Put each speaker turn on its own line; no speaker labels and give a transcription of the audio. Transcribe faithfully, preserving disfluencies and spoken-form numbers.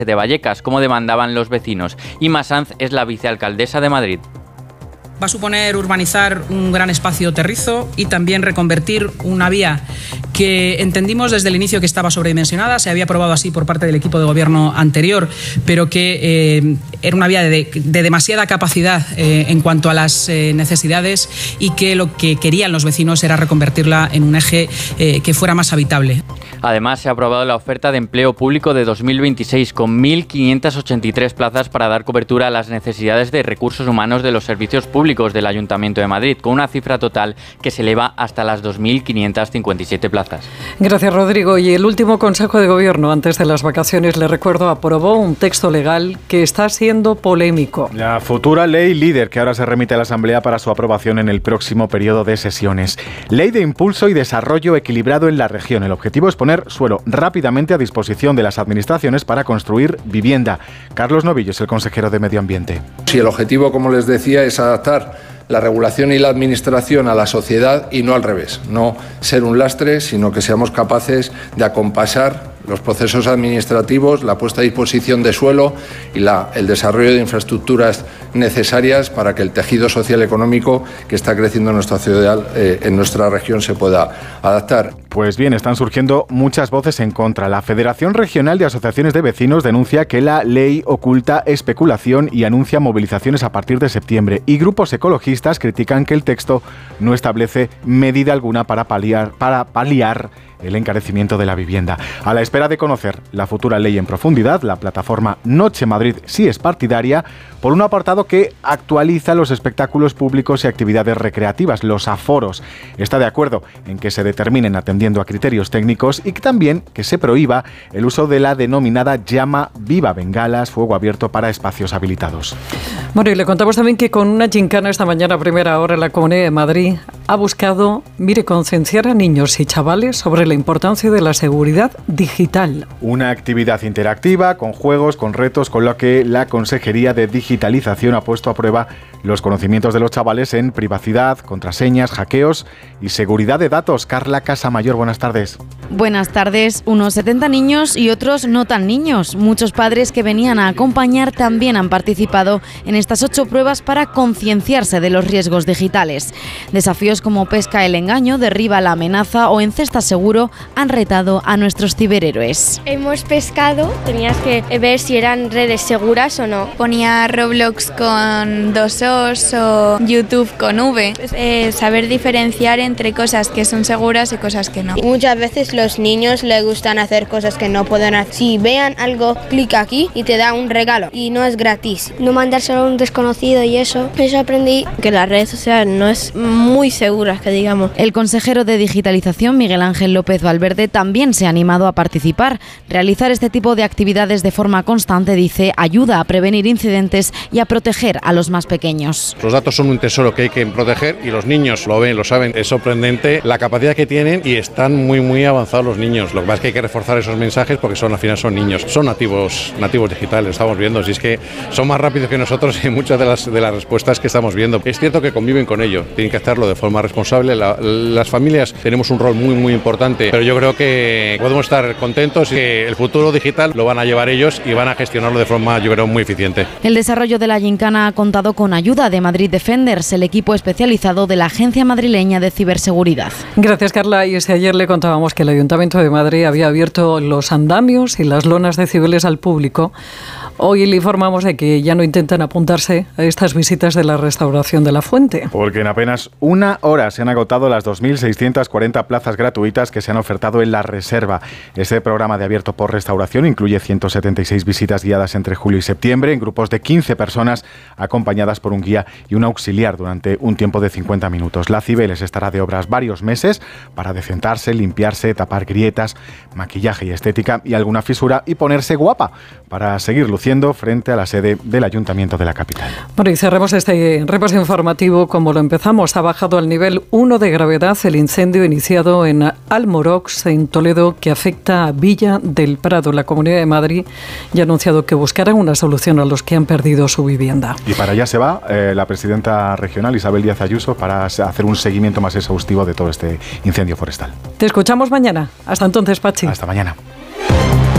de Vallecas, como demandaban los vecinos. Inma Sanz es la vicealcaldesa de Madrid.
Va a suponer urbanizar un gran espacio terrizo y también reconvertir una vía que entendimos desde el inicio que estaba sobredimensionada, se había aprobado así por parte del equipo de gobierno anterior, pero que eh, era una vía de, de demasiada capacidad eh, en cuanto a las eh, necesidades y que lo que querían los vecinos era reconvertirla en un eje eh, que fuera más habitable.
Además, se ha aprobado la oferta de empleo público de dos mil veintiséis con mil quinientas ochenta y tres plazas para dar cobertura a las necesidades de recursos humanos de los servicios públicos del Ayuntamiento de Madrid, con una cifra total que se eleva hasta las dos mil quinientas cincuenta y siete plazas.
Gracias, Rodrigo. Y el último Consejo de Gobierno antes de las vacaciones, le recuerdo, aprobó un texto legal que está siendo polémico.
La futura ley líder que ahora se remite a la Asamblea para su aprobación en el próximo periodo de sesiones. Ley de impulso y desarrollo equilibrado en la región. El objetivo es poner suelo rápidamente a disposición de las administraciones para construir vivienda. Carlos Novillo es el consejero de Medio Ambiente.
Sí, el objetivo, como les decía, es adaptar la regulación y la administración a la sociedad y no al revés. No ser un lastre, sino que seamos capaces de acompasar los procesos administrativos, la puesta a disposición de suelo y la, el desarrollo de infraestructuras necesarias para que el tejido social económico que está creciendo en nuestra ciudad, eh, en nuestra región, se pueda adaptar.
Pues bien, están surgiendo muchas voces en contra. La Federación Regional de Asociaciones de Vecinos denuncia que la ley oculta especulación y anuncia movilizaciones a partir de septiembre. Y grupos ecologistas critican que el texto no establece medida alguna para paliar, para paliar el encarecimiento de la vivienda. A la espera de conocer la futura ley en profundidad, la plataforma Noche Madrid sí es partidaria por un apartado que actualiza los espectáculos públicos y actividades recreativas, los aforos. Está de acuerdo en que se determinen atendiendo a criterios técnicos y que también que se prohíba el uso de la denominada llama viva, bengalas, fuego abierto para espacios habilitados.
Bueno, y le contamos también que con una gincana esta mañana a primera hora la Comunidad de Madrid ha buscado, mire, concienciar a niños y chavales sobre la importancia de la seguridad digital.
Una actividad interactiva, con juegos, con retos, con lo que la Consejería de Digitalización ha puesto a prueba los conocimientos de los chavales en privacidad, contraseñas, hackeos y seguridad de datos. Carla Casamayor, buenas tardes.
Buenas tardes. Unos setenta niños y otros no tan niños. Muchos padres que venían a acompañar también han participado en estas ocho pruebas para concienciarse de los riesgos digitales. Desafíos como pesca el engaño, derriba la amenaza o encesta seguro han retado a nuestros ciberhéroes.
Hemos pescado, tenías que ver si eran redes seguras o no.
Ponía Roblox con dos O's o YouTube con V.
Eh, saber diferenciar entre cosas que son seguras y cosas que no.
Muchas veces los niños les gustan hacer cosas que no pueden hacer. Si vean algo, clica aquí y te da un regalo y no es gratis.
No mandárselo a un desconocido y eso. Eso aprendí
que la red social no es muy segura, que digamos.
El consejero de Digitalización, Miguel Ángel López Valverde, también se ha animado a participar. Realizar este tipo de actividades de forma constante, dice, ayuda a prevenir incidentes y a proteger a los más pequeños.
Los datos son un tesoro que hay que proteger y los niños lo ven, lo saben. Es sorprendente la capacidad que tienen y están muy muy avanzados los niños. Lo que pasa es que hay que reforzar esos mensajes porque son al final son niños, son nativos nativos digitales, estamos viendo. Si es que son más rápidos que nosotros en muchas de las, de las respuestas que estamos viendo. Es cierto que conviven con ello, tienen que hacerlo de forma responsable. La, las familias tenemos un rol muy muy importante, pero yo creo que podemos estar contentos y que el futuro digital lo van a llevar ellos y van a gestionarlo de forma, yo creo, muy eficiente.
El desarrollo de la gincana ha contado con ayuda de Madrid Defenders, el equipo especializado de la Agencia Madrileña de Ciberseguridad.
Gracias, Carla. Y si ayer le contábamos que el Ayuntamiento de Madrid había abierto los andamios y las lonas de cibeles al público, hoy le informamos de que ya no intentan apuntarse a estas visitas de la restauración de la fuente.
Porque en apenas una hora se han agotado las dos mil seiscientas cuarenta plazas gratuitas que se han ofertado en la reserva. Este programa de Abierto por Restauración incluye ciento setenta y seis visitas guiadas entre julio y septiembre en grupos de quince personas acompañadas por un guía y un auxiliar durante un tiempo de cincuenta minutos. La Cibeles estará de obras varios meses para decentarse, limpiarse, tapar grietas, maquillaje y estética y alguna fisura y ponerse guapa para seguir luciendo frente a la sede del Ayuntamiento de la capital.
Bueno, y cerremos este repaso informativo como lo empezamos. Ha bajado al nivel uno de gravedad el incendio iniciado en Almorox, en Toledo, que afecta a Villa del Prado. La Comunidad de Madrid ya ha anunciado que buscará una solución a los que han perdido su vivienda.
Y para allá se va eh, la presidenta regional, Isabel Díaz Ayuso, para hacer un seguimiento más exhaustivo de todo este incendio forestal.
Te escuchamos mañana. Hasta entonces, Pachi.
Hasta mañana.